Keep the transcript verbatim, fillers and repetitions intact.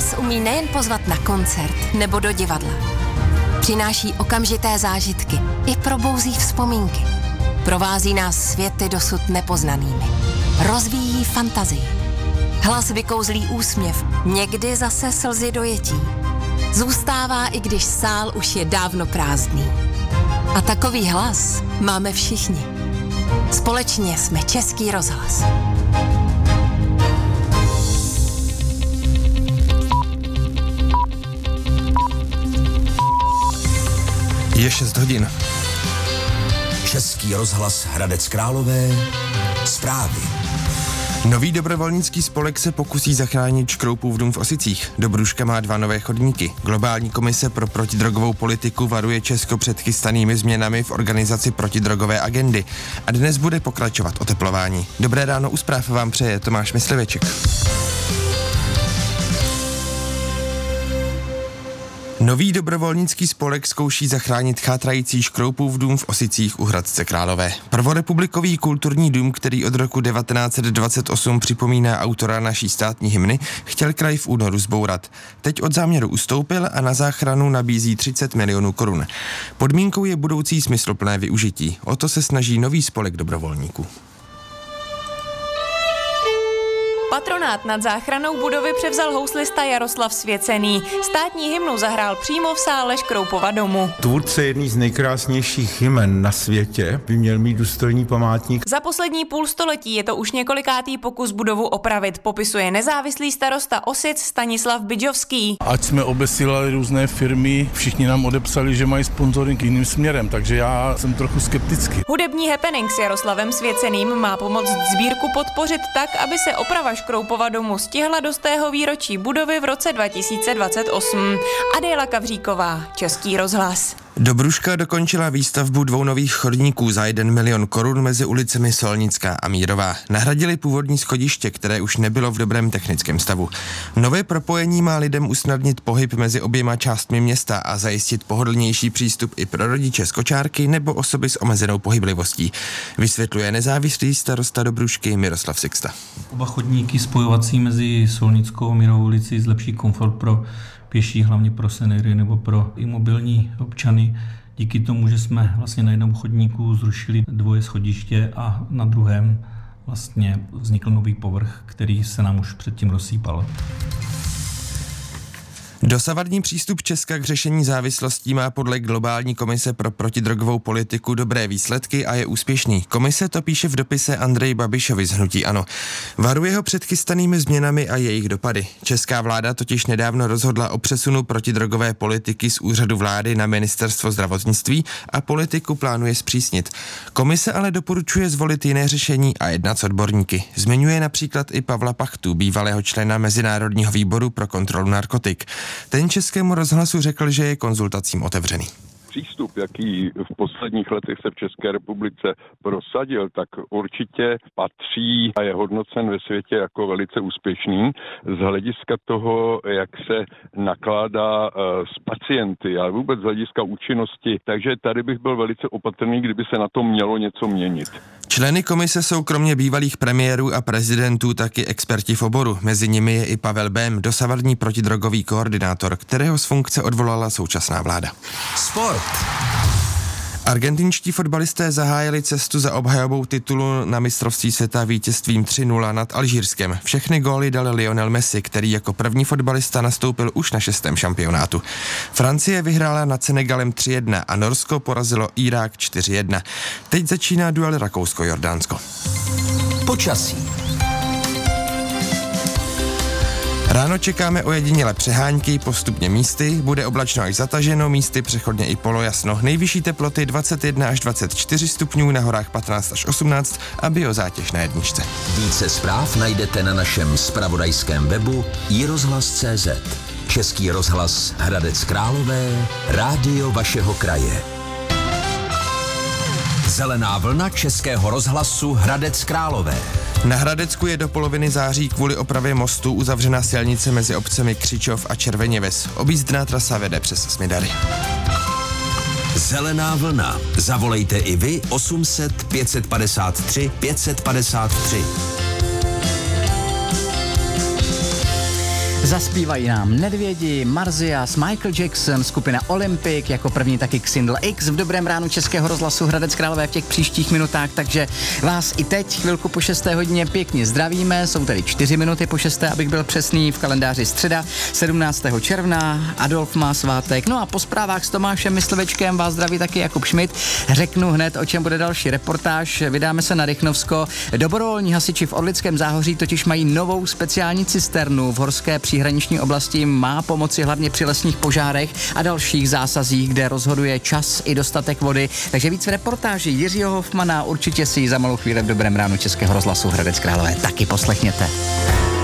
nás umí nejen pozvat na koncert nebo do divadla. Přináší okamžité zážitky i probouzí vzpomínky. Provází nás světy dosud nepoznanými. Rozvíjí fantazii. Hlas vykouzlí úsměv, někdy zase slzy dojetí. Zůstává, i když sál už je dávno prázdný. A takový hlas máme všichni. Společně jsme Český rozhlas. Je šest hodin. Český rozhlas Hradec Králové. Zprávy. Nový dobrovolnický spolek se pokusí zachránit Škroupův dům v Osicích. Dobruška má dva nové chodníky. Globální komise pro protidrogovou politiku varuje Česko před chystanými změnami v organizaci protidrogové agendy. A dnes bude pokračovat oteplování. Dobré ráno, u zpráv vám přeje Tomáš Mysliveček. Nový dobrovolnický spolek zkouší zachránit chátrající Škroupův dům v Osicích u Hradce Králové. Prvorepublikový kulturní dům, který od roku devatenáct set dvacet osm připomíná autora naší státní hymny, chtěl kraj v únoru zbourat. Teď od záměru ustoupil a na záchranu nabízí třicet milionů korun. Podmínkou je budoucí smysluplné využití. O to se snaží nový spolek dobrovolníků. Patronát nad záchranou budovy převzal houslista Jaroslav Svěcený. Státní hymnu zahrál přímo v sále Škroupova domu. Tvůrce jedný z nejkrásnějších hymen na světě by měl mít důstojný památník. Za poslední půl století je to už několikátý pokus budovu opravit, popisuje nezávislý starosta Osic Stanislav Bydžovský. Ať jsme obesílali různé firmy, všichni nám odepsali, že mají sponzoring jiným směrem, takže já jsem trochu skeptický. Hudební happening s Jaroslavem Svěceným má pomoct sbírku podpořit tak, aby se oprava Škroupova domu stihla do stého výročí budovy v roce dva tisíce dvacet osm. Adéla Kavříková, Český rozhlas. Dobruška dokončila výstavbu dvou nových chodníků za jeden milion korun mezi ulicemi Solnická a Mírová. Nahradili původní schodiště, které už nebylo v dobrém technickém stavu. Nové propojení má lidem usnadnit pohyb mezi oběma částmi města a zajistit pohodlnější přístup i pro rodiče z kočárky nebo osoby s omezenou pohyblivostí. Vysvětluje nezávislý starosta Dobrušky Miroslav Sixta. Oba chodníky spojovací mezi Solnickou a Mírovou ulici zlepší komfort pro pěší, hlavně pro seniory nebo pro imobilní občany. Díky tomu, že jsme vlastně na jednom chodníku zrušili dvoje schodiště a na druhém vlastně vznikl nový povrch, který se nám už předtím rozsýpal. Dosavadní přístup Česka k řešení závislostí má podle Globální komise pro protidrogovou politiku dobré výsledky a je úspěšný. Komise to píše v dopise Andreji Babišovi z hnutí ANO. Varuje ho před chystanými změnami a jejich dopady. Česká vláda totiž nedávno rozhodla o přesunu protidrogové politiky z úřadu vlády na ministerstvo zdravotnictví a politiku plánuje zpřísnit. Komise ale doporučuje zvolit jiné řešení a jednat s odborníky. Zmiňuje například i Pavla Pachtu, bývalého člena Mezinárodního výboru pro kontrolu narkotik. Ten Českému rozhlasu řekl, že je konzultacím otevřený. Přístup, jaký v posledních letech se v České republice prosadil, tak určitě patří a je hodnocen ve světě jako velice úspěšný z hlediska toho, jak se nakládá s pacienty a vůbec z hlediska účinnosti. Takže tady bych byl velice opatrný, kdyby se na tom mělo něco měnit. Členy komise jsou kromě bývalých premiérů a prezidentů taky experti v oboru. Mezi nimi je i Pavel Bém, dosavadní protidrogový koordinátor, kterého z funkce odvolala současná vláda. Sport. Argentinští fotbalisté zahájili cestu za obhajobou titulu na mistrovství světa vítězstvím tři nula nad Alžírskem. Všechny góly dal Lionel Messi, který jako první fotbalista nastoupil už na šestém šampionátu. Francie vyhrála nad Senegalem tři jedna a Norsko porazilo Irák čtyři jedna. Teď začíná duel Rakousko-Jordánsko. Počasí. Ráno čekáme ojedinělé přehánky, postupně místy, bude oblačno až zataženo, místy přechodně i polojasno. Nejvyšší teploty dvacet jedna až dvacet čtyři stupňů, na horách patnáct až osmnáct a biozátěž na jedničce. Více zpráv najdete na našem zpravodajském webu i rozhlas tečka cé zet. Český rozhlas Hradec Králové, rádio vašeho kraje. Zelená vlna Českého rozhlasu Hradec Králové. Na Hradecku je do poloviny září kvůli opravě mostu uzavřena silnice mezi obcemi Křičov a Červeněves. Objízdná trasa vede přes Smidary. Zelená vlna. Zavolejte i vy osm set pět padesát tři pět padesát tři. Zaspívají nám Nedvědi, Marzias, Michael Jackson, skupina Olympic, jako první taky Xindl X v Dobrém ránu Českého rozhlasu Hradec Králové v těch příštích minutách, takže vás i teď chvilku po šesté hodině pěkně zdravíme, jsou tady čtyři minuty po šesté, abych byl přesný, v kalendáři středa sedmnáctého června, Adolf má svátek, no a po zprávách s Tomášem Myslivečkem vás zdraví taky Jakub Šmit, řeknu hned, o čem bude další reportáž, vydáme se na Rychnovsko, dobrovolní hasiči v Orlickém Záhoří totiž mají novou speciální cisternu v horské příhraniční oblasti, má pomoci hlavně při lesních požárech a dalších zásazích, kde rozhoduje čas i dostatek vody. Takže víc v reportáži Jiřího Hofmana, určitě si ji za malou chvíli v Dobrém ránu Českého rozhlasu Hradec Králové taky poslechněte.